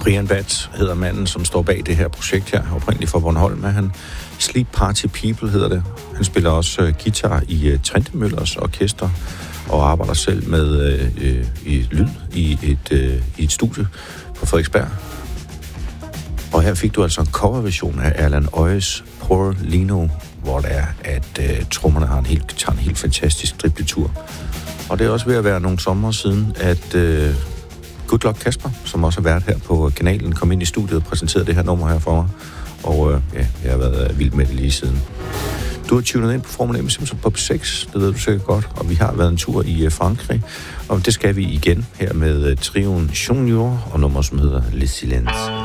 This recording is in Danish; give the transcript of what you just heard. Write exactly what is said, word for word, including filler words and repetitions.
Brian Batts hedder manden, som står bag det her projekt her, oprindeligt fra Bornholm. Han Sleep Party People hedder det. Han spiller også uh, guitar i uh, Trentemøllers orkester og arbejder selv med uh, i lyd i et, uh, i et studie på Frederiksberg. Og her fik du altså en coverversion af Erland Øjes Poor Lino, hvor det er, at uh, trommerne har en helt, tager en helt fantastisk dribletur. Og det er også ved at være nogle sommer siden, at uh, Good Luck Kasper, som også har været her på kanalen, kom ind i studiet og præsenterede det her nummer her for mig. Og uh, ja, jeg har været vild med det lige siden. Du har tunet ind på Formel M Simpson på P seks, det ved du sikkert godt, og vi har været en tur i uh, Frankrig, og det skal vi igen her med uh, trioen Junior og nummer, som hedder Le Silence.